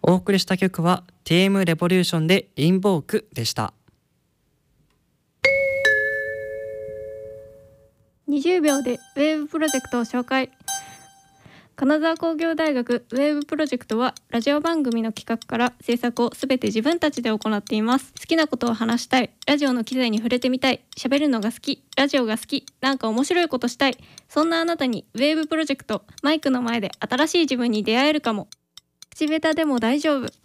お送りした曲は TM レボリューションでインボークでした。 20秒でウェーブプロジェクトを紹介。金沢工業大学ウェーブプロジェクトはラジオ番組の企画から制作をすべて自分たちで行っています。好きなことを話したい、ラジオの機材に触れてみたい、喋るのが好き、ラジオが好き、なんか面白いことしたい、そんなあなたにウェーブプロジェクト、マイクの前で新しい自分に出会えるかも。口下手でも大丈夫、